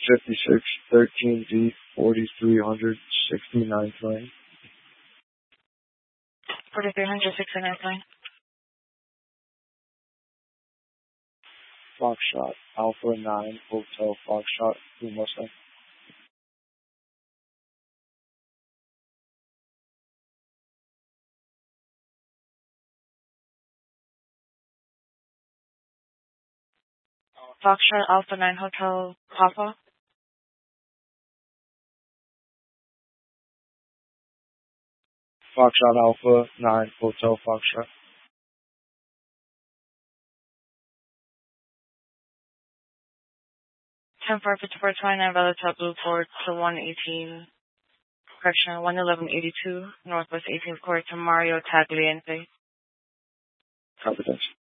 5613V 4300 69 plane. 4300 69 plane. Foxtrot Alpha 9 Hotel Foxtrot Mustang. Foxtrot Alpha 9 Hotel Papa. Foxtrot Alpha 9 Hotel Foxtrot. 10-4-54-29 Valentine Blue Port to 118, correction, 11182, Northwest 18th Court to Mario Tagliente. Confidential.